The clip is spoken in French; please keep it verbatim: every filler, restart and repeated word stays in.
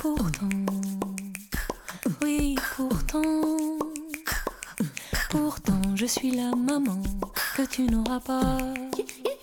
pourtant, oui, pourtant, pourtant, je suis la maman que tu n'auras pas.